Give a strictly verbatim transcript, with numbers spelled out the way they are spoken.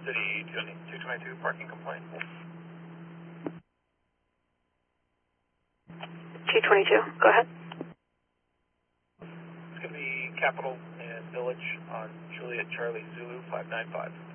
City two twenty-two, parking complaint. two twenty-two, go ahead. It's going to be Capital and Village on Juliet Charlie Zulu five nine five.